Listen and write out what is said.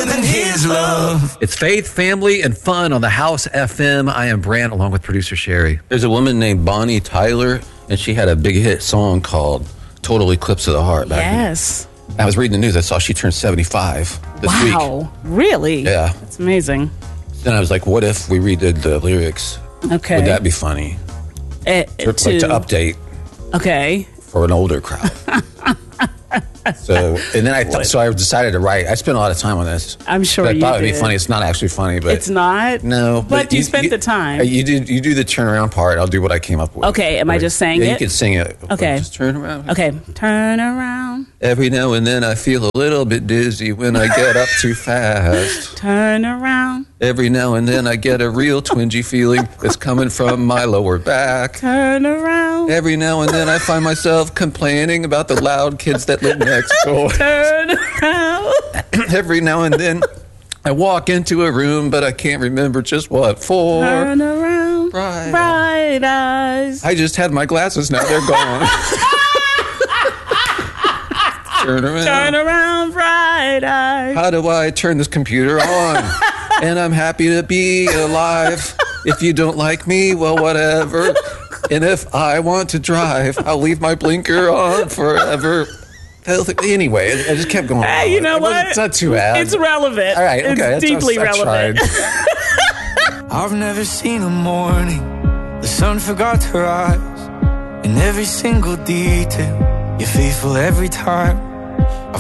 than his love. It's faith, family, and fun on the House FM. I am Brant, along with producer Sherry. There's a woman named Bonnie Tyler, and she had a big hit song called Total Eclipse of the Heart. Yes. I was reading the news. I saw she turned 75 this week. Wow. Really? Yeah. That's amazing. Then I was like, what if we redid the lyrics? Okay. Would that be funny? To update. Okay. For an older crowd. So, and then I decided to write. I spent a lot of time on this. I'm sure you I thought it would did. be funny. It's not actually funny, but it's not. No, but you spent the time. You do the turnaround part. I'll do what I came up with. Okay, am I just saying it? You can sing it. Okay, just turn around. Okay, turn around. Every now and then I feel a little bit dizzy when I get up too fast. Turn around. Every now and then I get a real twingy feeling that's coming from my lower back. Turn around. Every now and then I find myself complaining about the loud kids that live next door. Turn around. Every now and then I walk into a room, but I can't remember just what for. Turn around. Bright eyes. I just had my glasses, now they're gone. Turn around. Turn around, bright eyes. How do I turn this computer on? And I'm happy to be alive. If you don't like me, well, whatever. And if I want to drive, I'll leave my blinker on forever. Anyway, I just kept going. Hey, you know what? It's not too bad. It's relevant. All right, okay. It's deeply relevant. I've never seen a morning the sun forgot to rise. In every single detail, you're faithful every time.